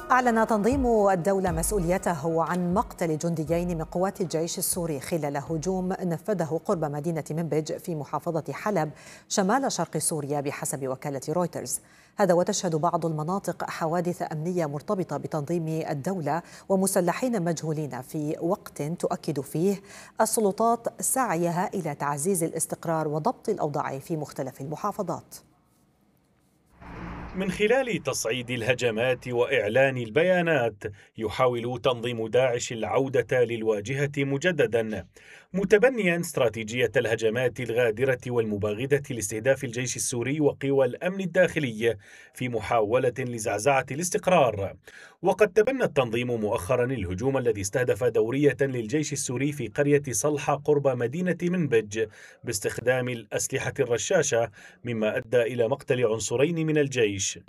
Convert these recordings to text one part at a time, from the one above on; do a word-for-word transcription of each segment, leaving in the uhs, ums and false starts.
أعلن تنظيم الدولة مسؤوليته عن مقتل جنديين من قوات الجيش السوري خلال هجوم نفذه قرب مدينة منبج في محافظة حلب شمال شرق سوريا بحسب وكالة رويترز. هذا وتشهد بعض المناطق حوادث أمنية مرتبطة بتنظيم الدولة ومسلحين مجهولين في وقت تؤكد فيه السلطات سعيها إلى تعزيز الاستقرار وضبط الأوضاع في مختلف المحافظات. من خلال تصعيد الهجمات وإعلان البيانات يحاول تنظيم داعش العودة للواجهة مجددا، متبنيا استراتيجية الهجمات الغادرة والمباغتة لاستهداف الجيش السوري وقوى الأمن الداخلي في محاولة لزعزعة الاستقرار. وقد تبنى التنظيم مؤخرا الهجوم الذي استهدف دورية للجيش السوري في قرية صلحة قرب مدينة منبج باستخدام الأسلحة الرشاشة، مما أدى إلى مقتل عنصرين من الجيش.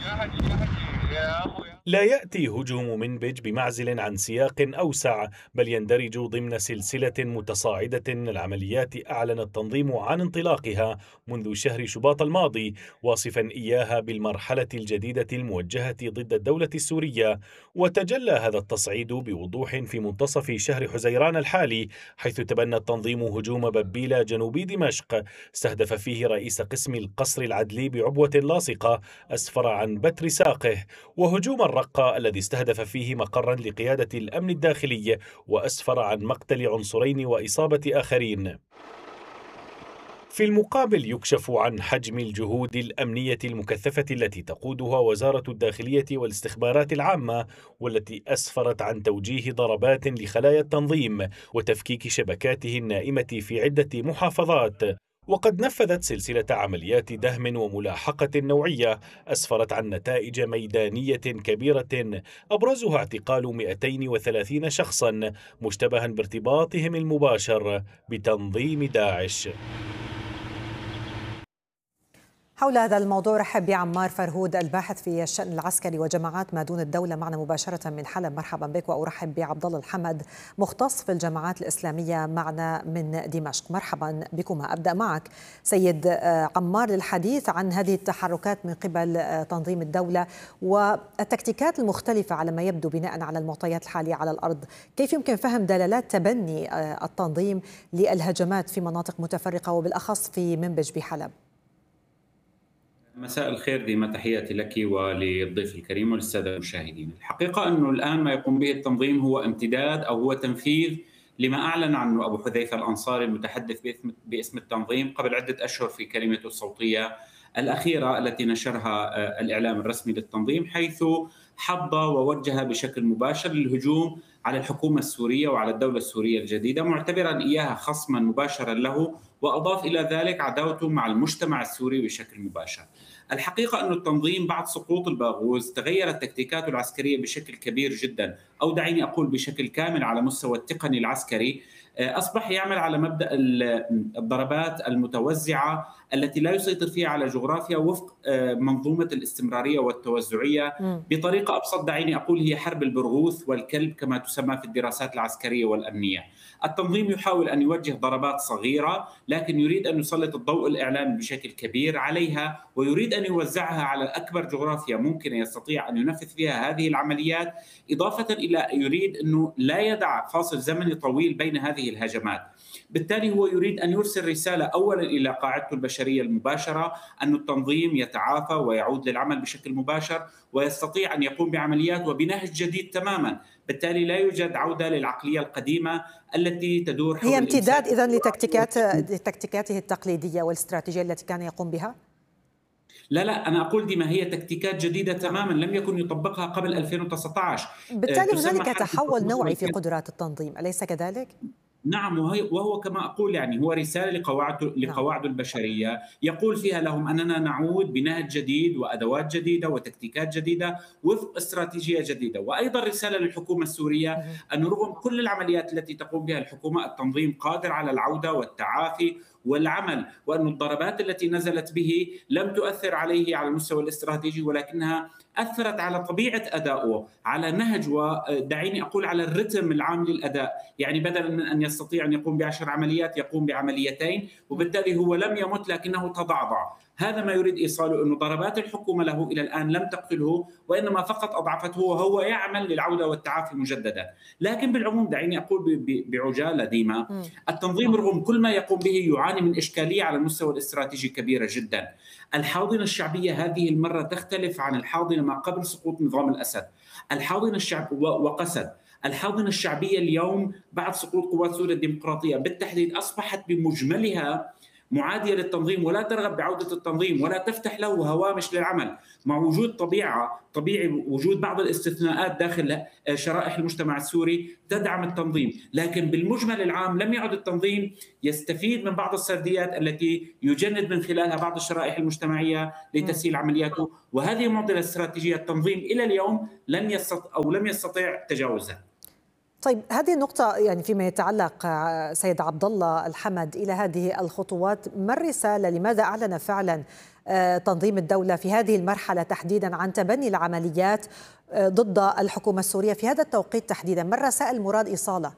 لا يأتي هجوم منبج بمعزل عن سياق أوسع، بل يندرج ضمن سلسلة متصاعدة من العمليات أعلن التنظيم عن انطلاقها منذ شهر شباط الماضي، واصفا إياها بالمرحلة الجديدة الموجهة ضد الدولة السورية. وتجلى هذا التصعيد بوضوح في منتصف شهر حزيران الحالي، حيث تبنى التنظيم هجوم ببيلة جنوب دمشق استهدف فيه رئيس قسم القصر العدلي بعبوة لاصقة أسفر عن بتر ساقه، وهجوم الرقة الذي استهدف فيه مقرا لقيادة الأمن الداخلي وأسفر عن مقتل عنصرين وإصابة آخرين. في المقابل يكشف عن حجم الجهود الأمنية المكثفة التي تقودها وزارة الداخلية والاستخبارات العامة، والتي أسفرت عن توجيه ضربات لخلايا التنظيم وتفكيك شبكاته النائمة في عدة محافظات. وقد نفذت سلسلة عمليات دهم وملاحقة نوعية أسفرت عن نتائج ميدانية كبيرة، أبرزها اعتقال مئتين وثلاثين شخصا مشتبها بارتباطهم المباشر بتنظيم داعش. حول هذا الموضوع رحب بعمار فرهود الباحث في الشأن العسكري وجماعات ما دون الدولة معنا مباشرة من حلب. مرحبا بك. وأرحب بعبد الله الحمد مختص في الجماعات الإسلامية معنا من دمشق. مرحبا بكما. أبدأ معك سيد عمار للحديث عن هذه التحركات من قبل تنظيم الدولة والتكتيكات المختلفة على ما يبدو بناء على المعطيات الحالية على الأرض. كيف يمكن فهم دلالات تبني التنظيم للهجمات في مناطق متفرقة وبالأخص في منبج بحلب؟ مساء الخير، ديما تحياتي لك وللضيف الكريم وللسادة المشاهدين. الحقيقة أنه الآن ما يقوم به التنظيم هو امتداد أو هو تنفيذ لما أعلن عنه أبو حذيفة الأنصاري المتحدث باسم التنظيم قبل عدة أشهر في كلمته الصوتية الأخيرة التي نشرها الإعلام الرسمي للتنظيم، حيث حض ووجه بشكل مباشر للهجوم على الحكومة السورية وعلى الدولة السورية الجديدة، معتبرا إياها خصما مباشرا له، وأضاف إلى ذلك عداوته مع المجتمع السوري بشكل مباشر. الحقيقة أن التنظيم بعد سقوط الباغوز تغيرت تكتيكاته العسكرية بشكل كبير جدا، أو دعيني أقول بشكل كامل على مستوى التقني العسكري. أصبح يعمل على مبدأ الضربات المتوزعة التي لا يسيطر فيها على جغرافيا وفق منظومة الاستمرارية والتوزعية. بطريقة أبسط دعيني أقول هي حرب البرغوث والكلب كما تسمى في الدراسات العسكرية والأمنية. التنظيم يحاول أن يوجه ضربات صغيرة، لكن يريد أن يسلط الضوء الإعلامي بشكل كبير عليها، ويريد أن يوزعها على أكبر جغرافيا ممكن يستطيع أن ينفذ فيها هذه العمليات، إضافة إلى يريد أنه لا يدع فاصل زمني طويل بين هذه الهجمات. بالتالي هو يريد أن يرسل رسالة أولا إلى قاعدته البشرية المباشرة أن التنظيم يتعافى ويعود للعمل بشكل مباشر ويستطيع أن يقوم بعمليات وبنهج جديد تماما. بالتالي لا يوجد عودة للعقلية القديمة التي تدور حول هي امتداد إذن لتكتيكات لتكتيكاته التقليدية والاستراتيجية التي كان يقوم بها؟ لا لا أنا أقول دي ما هي تكتيكات جديدة تماما لم يكن يطبقها قبل ألفين وتسعة عشر. بالتالي هنالك تحول نوعي في قدرات التنظيم، أليس كذلك؟ نعم، وهو كما أقول يعني هو رسالة لقواعده لقواعده البشرية يقول فيها لهم أننا نعود بنهج جديد وأدوات جديدة وتكتيكات جديدة وفق استراتيجية جديدة. وأيضا رسالة للحكومة السورية أن رغم كل العمليات التي تقوم بها الحكومة التنظيم قادر على العودة والتعافي والعمل، وأن الضربات التي نزلت به لم تؤثر عليه على المستوى الاستراتيجي ولكنها أثرت على طبيعة أدائه، على نهج، ودعيني أقول على الرتم العام للأداء. يعني بدلا من أن يستطيع أن يقوم بعشر عمليات يقوم بعمليتين، وبالتالي هو لم يمت لكنه تضعضع. هذا ما يريد إيصاله، أن ضربات الحكومة له إلى الآن لم تقتله، وإنما فقط أضعفته، وهو يعمل للعودة والتعافي مجددا. لكن بالعموم دعيني أقول بعجالة ديما، التنظيم رغم كل ما يقوم به يعاني من إشكالية على المستوى الاستراتيجي كبيرة جدا. الحاضنة الشعبية هذه المرة تختلف عن الحاضنة ما قبل سقوط نظام الأسد. الحاضنة الشعب وقسد الحاضنة الشعبية اليوم بعد سقوط قوات سوريا الديمقراطية بالتحديد أصبحت بمجملها معادية للتنظيم، ولا ترغب بعودة التنظيم ولا تفتح له هوامش للعمل، مع وجود طبيعة طبيعي وجود بعض الاستثناءات داخل شرائح المجتمع السوري تدعم التنظيم. لكن بالمجمل العام لم يعد التنظيم يستفيد من بعض السرديات التي يجند من خلالها بعض الشرائح المجتمعية لتسهيل عملياته، وهذه معضلة استراتيجية التنظيم إلى اليوم لن يستطيع أو لم يستطيع تجاوزها. طيب، هذه النقطة يعني فيما يتعلق سيد عبد الله الحمد إلى هذه الخطوات، ما الرسالة؟ لماذا أعلن فعلا تنظيم الدولة في هذه المرحلة تحديدا عن تبني العمليات ضد الحكومة السورية في هذا التوقيت تحديدا؟ ما الرسائل المراد إيصالها؟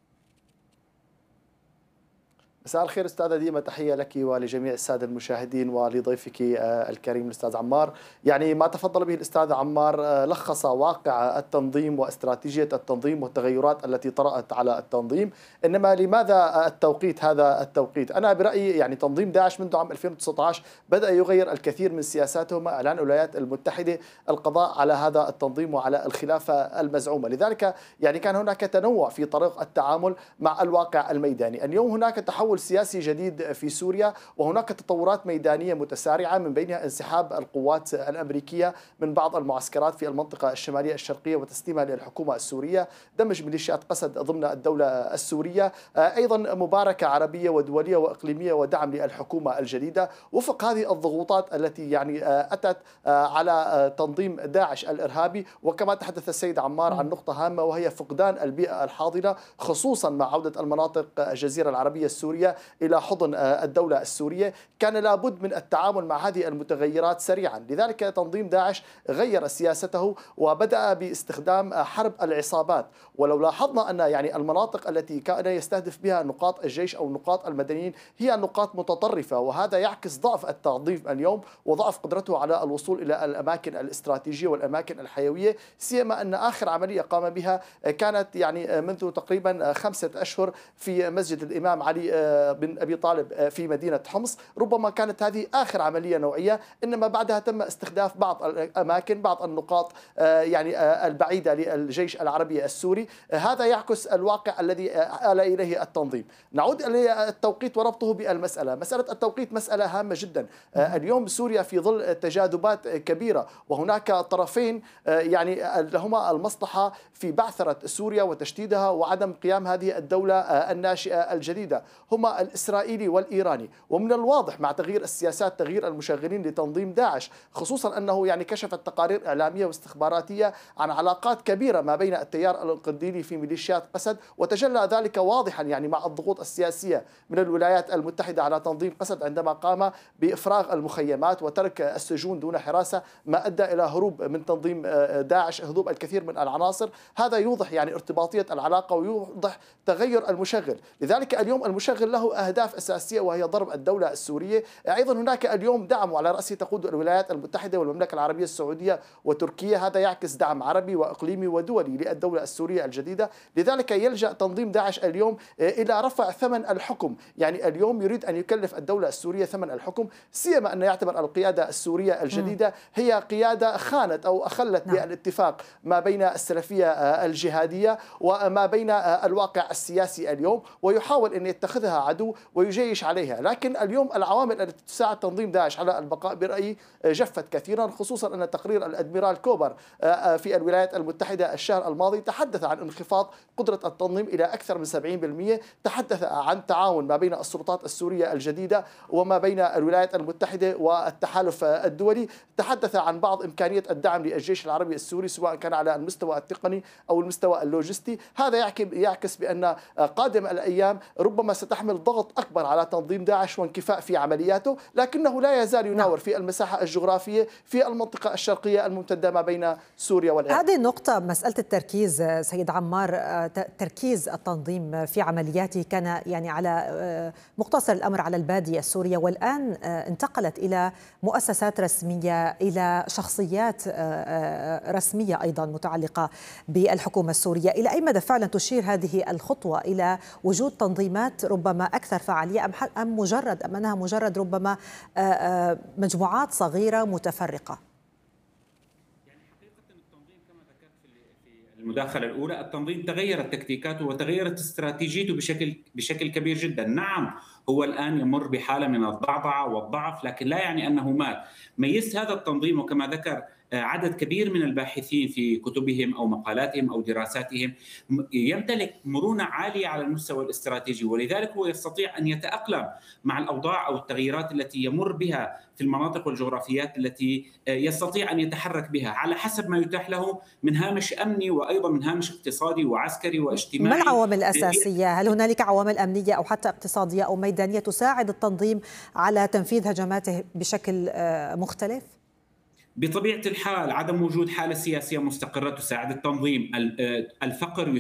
مساء الخير أستاذة ديما، تحية لك ولجميع السادة المشاهدين ولضيفك الكريم الأستاذ عمار. يعني ما تفضل به الأستاذ عمار لخص واقع التنظيم واستراتيجية التنظيم والتغيرات التي طرأت على التنظيم. إنما لماذا التوقيت هذا التوقيت؟ أنا برأيي يعني تنظيم داعش منذ عام ألفين وتسعة عشر بدأ يغير الكثير من سياساته مع إعلان الولايات المتحدة القضاء على هذا التنظيم وعلى الخلافة المزعومة. لذلك يعني كان هناك تنوع في طريقة التعامل مع الواقع الميداني. اليوم هناك تحول سياسي جديد في سوريا، وهناك تطورات ميدانية متسارعة من بينها انسحاب القوات الأمريكية من بعض المعسكرات في المنطقة الشمالية الشرقية وتسليمها للحكومة السورية، دمج ميليشيات قسد ضمن الدولة السورية، أيضا مباركة عربية ودولية وإقليمية ودعم للحكومة الجديدة وفق هذه الضغوطات التي يعني أتت على تنظيم داعش الإرهابي. وكما تحدث السيد عمار عن نقطة هامة وهي فقدان البيئة الحاضنة، خصوصا مع عودة المناطق الجزيرة العربية السورية إلى حضن الدولة السورية، كان لابد من التعامل مع هذه المتغيرات سريعا. لذلك تنظيم داعش غير سياسته وبدأ باستخدام حرب العصابات. ولو لاحظنا أن يعني المناطق التي كان يستهدف بها نقاط الجيش أو نقاط المدنيين هي نقاط متطرفة، وهذا يعكس ضعف التنظيم اليوم وضعف قدرته على الوصول إلى الأماكن الاستراتيجية والأماكن الحيوية، سيما أن آخر عملية قام بها كانت يعني منذ تقريبا خمسة أشهر في مسجد الإمام علي بن أبي طالب في مدينة حمص. ربما كانت هذه آخر عملية نوعية، إنما بعدها تم استهداف بعض الأماكن بعض النقاط يعني البعيدة للجيش العربي السوري. هذا يعكس الواقع الذي آل إليه التنظيم. نعود إلى التوقيت وربطه بالمسألة. مسألة التوقيت مسألة هامة جدا. اليوم سوريا في ظل تجاذبات كبيرة، وهناك طرفين يعني لهما المصلحة في بعثرة سوريا وتشتيدها وعدم قيام هذه الدولة الناشئة الجديدة، هما الإسرائيلي والإيراني. ومن الواضح مع تغيير السياسات تغيير المشغلين لتنظيم داعش، خصوصا أنه يعني كشفت تقارير إعلامية واستخباراتية عن علاقات كبيرة ما بين التيار القنديلي في ميليشيات قسد، وتجلى ذلك واضحا يعني مع الضغوط السياسية من الولايات المتحدة على تنظيم قسد عندما قام بإفراغ المخيمات وترك السجون دون حراسة، ما أدى إلى هروب من تنظيم داعش، هروب الكثير من العناصر. هذا يوضح يعني ارتباطية العلاقة ويوضح تغير المشغل. لذلك اليوم المشغل له أهداف أساسية وهي ضرب الدولة السورية. أيضا هناك اليوم دعم وعلى رأسه تقود الولايات المتحدة والمملكة العربية السعودية وتركيا، هذا يعكس دعم عربي وإقليمي ودولي للدولة السورية الجديدة. لذلك يلجأ تنظيم داعش اليوم إلى رفع ثمن الحكم، يعني اليوم يريد أن يكلف الدولة السورية ثمن الحكم، سيما أن يعتبر القيادة السورية الجديدة هي قيادة خانت أو أخلت بالاتفاق ما بين السلفية الجهادية وما بين الواقع السياسي اليوم، ويحاول أن يتخذها عدو ويجيش عليها. لكن اليوم العوامل التي تساعد تنظيم داعش على البقاء برأيي جفت كثيرا، خصوصا أن تقرير الأدميرال كوبر في الولايات المتحدة الشهر الماضي تحدث عن انخفاض قدرة التنظيم إلى أكثر من سبعين بالمئة، تحدث عن تعاون ما بين السلطات السورية الجديدة وما بين الولايات المتحدة والتحالف الدولي، تحدث عن بعض إمكانية الدعم للجيش العربي السوري سواء كان على المستوى التقني أو المستوى اللوجستي. هذا يعكس بأن قادم الأيام ربما ستحمل يعمل ضغط أكبر على تنظيم داعش وانكفاء في عملياته، لكنه لا يزال يناور في المساحة الجغرافية في المنطقة الشرقية الممتدة ما بين سوريا والعراق. هذه النقطة مسألة التركيز سيد عمار، تركيز التنظيم في عملياته كان يعني على مقتصر الأمر على البادية السورية، والآن انتقلت إلى مؤسسات رسمية، إلى شخصيات رسمية أيضا متعلقة بالحكومة السورية. إلى أي مدى فعلا تشير هذه الخطوة إلى وجود تنظيمات ربما أكثر فعالية، أم أم مجرد أم أنها مجرد ربما مجموعات صغيرة متفرقة؟ المداخلة الأولى، التنظيم تغيرت تكتيكاته وتغيرت استراتيجيته بشكل بشكل كبير جدا. نعم هو الآن يمر بحالة من الضعضعة والضعف، لكن لا يعني أنه مات. ميزت هذا التنظيم وكما ذكر عدد كبير من الباحثين في كتبهم أو مقالاتهم أو دراساتهم يمتلك مرونة عالية على المستوى الاستراتيجي، ولذلك هو يستطيع أن يتأقلم مع الأوضاع أو التغييرات التي يمر بها في المناطق والجغرافيات التي يستطيع أن يتحرك بها على حسب ما يتاح له من هامش أمني وأيضا من هامش اقتصادي وعسكري واجتماعي. ما العوامل الأساسية؟ هل هنالك عوامل أمنية أو حتى اقتصادية أو ميدانية تساعد التنظيم على تنفيذ هجماته بشكل مختلف؟ بطبيعة الحال عدم وجود حالة سياسية مستقرة تساعد التنظيم. الفقر